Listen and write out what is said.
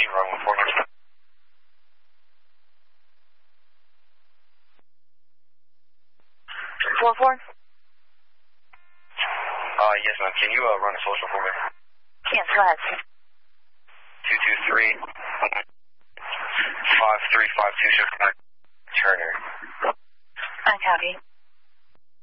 run 14. Yes, ma'am. Can you run a social for me? Cancel that. 223 5352 Turner. I copy.